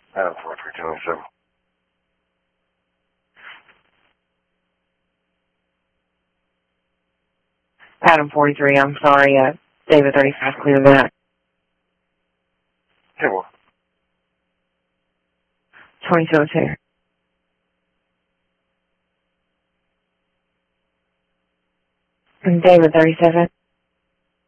Adam 4327. Adam 43, I'm sorry. David 35, clear that. Hey, well. 2002. And David 37.